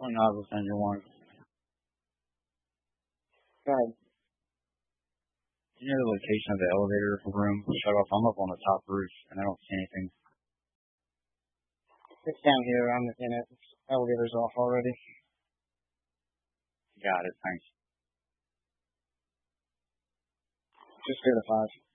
29 Passenger 1. Go ahead. You know the location of the elevator room shut off? I'm up on the top roof, and I don't see anything. It's down here. I'm in it. Elevator's off already. Got it. Thanks. Just go to 5.